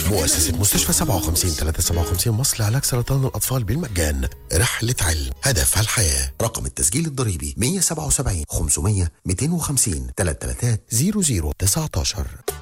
مؤسسة مستشفى 57 357 مصر لعلاج سرطان الأطفال بالمجان. رحلة علم هدفها الحياة. رقم التسجيل الضريبي 177 500 250 333 0019.